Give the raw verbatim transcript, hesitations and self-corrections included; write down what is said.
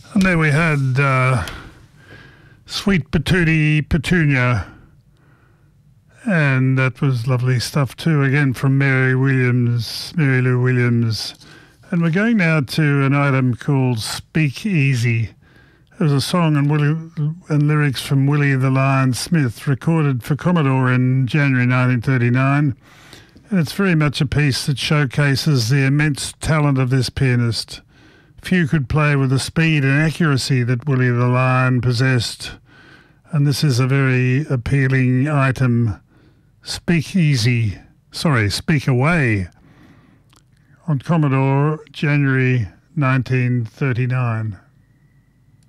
And there we had uh, Sweet Patootie Petunia, and that was lovely stuff too, again from Mary Williams, Mary Lou Williams. And we're going now to an item called Speak Easy. It was a song and, Willie, and lyrics from Willie the Lion Smith, recorded for Commodore in January nineteen thirty-nine. And it's very much a piece that showcases the immense talent of this pianist. Few could play with the speed and accuracy that Willie the Lion possessed. And this is a very appealing item. Speak Easy, sorry, Speak Away, on Commodore, January nineteen thirty-nine.